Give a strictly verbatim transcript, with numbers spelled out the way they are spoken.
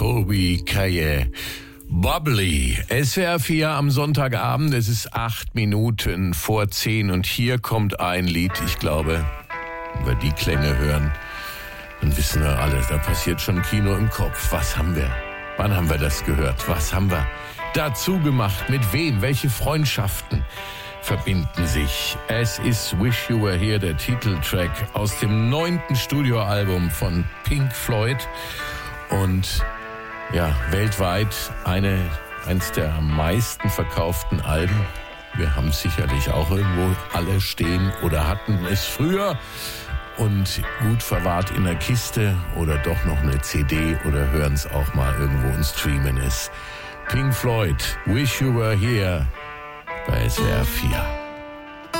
Colby Kaye. Bubbly. S W R vier am Sonntagabend. Es ist acht Minuten vor zehn und hier kommt ein Lied. Ich glaube, wenn wir die Klänge hören, dann wissen wir alle, da passiert schon Kino im Kopf. Was haben wir? Wann haben wir das gehört? Was haben wir dazu gemacht? Mit wem? Welche Freundschaften verbinden sich? Es ist Wish You Were Here, der Titeltrack aus dem neunten Studioalbum von Pink Floyd. Und ja, weltweit eine, eins der am meisten verkauften Alben. Wir haben es sicherlich auch irgendwo alle stehen oder hatten es früher und gut verwahrt in der Kiste oder doch noch eine C D oder hören es auch mal irgendwo und streamen es. Pink Floyd, Wish You Were Here bei S W R vier.